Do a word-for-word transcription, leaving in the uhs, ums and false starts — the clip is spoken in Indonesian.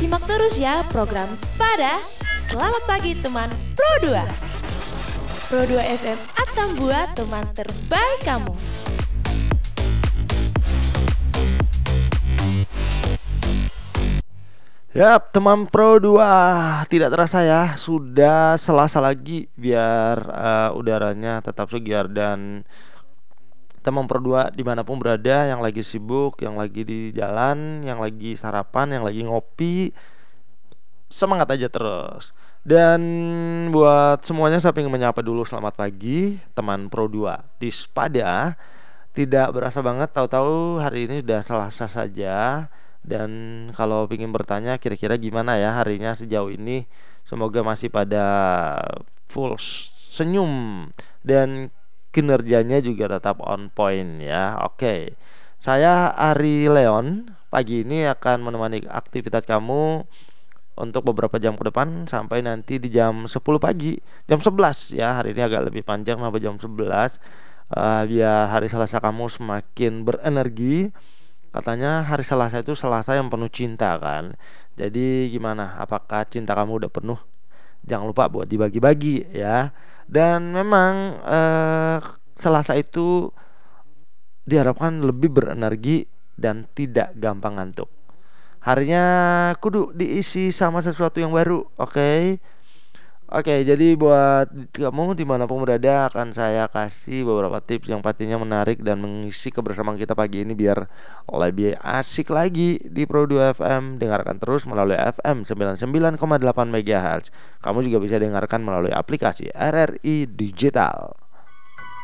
Simak terus ya program Sepada. Selamat pagi teman Pro dua. Pro dua F M Atambua, teman terbaik kamu. Yap, teman Pro dua, tidak terasa ya, sudah Selasa lagi. Biar uh, udaranya tetap segar. Dan teman Pro dua dimanapun berada, yang lagi sibuk, yang lagi di jalan, yang lagi sarapan, yang lagi ngopi, semangat aja terus. Dan buat semuanya saya ingin menyapa dulu, selamat pagi teman Pro dua di Sepada. Tidak berasa banget, tahu-tahu hari ini sudah Selasa saja. Dan kalau ingin bertanya kira-kira gimana ya harinya sejauh ini, semoga masih pada full senyum dan kinerjanya juga tetap on point ya. Oke, saya Ari Leon, pagi ini akan menemani aktivitas kamu untuk beberapa jam ke depan sampai nanti di jam sepuluh pagi, jam sebelas ya. Hari ini agak lebih panjang sampai jam sebelas, uh, biar hari Selasa kamu semakin berenergi. Katanya hari Selasa itu Selasa yang penuh cinta kan. Jadi gimana? Apakah cinta kamu udah penuh? Jangan lupa buat dibagi-bagi ya. Dan memang eh, Selasa itu diharapkan lebih berenergi dan tidak gampang ngantuk. Harinya kudu diisi sama sesuatu yang baru. Oke okay? Oke, jadi buat kamu dimanapun berada, akan saya kasih beberapa tips yang pastinya menarik dan mengisi kebersamaan kita pagi ini biar lebih asik lagi di Pro dua F M. Dengarkan terus melalui F M sembilan puluh sembilan koma delapan MHz. Kamu juga bisa dengarkan melalui aplikasi R R I Digital.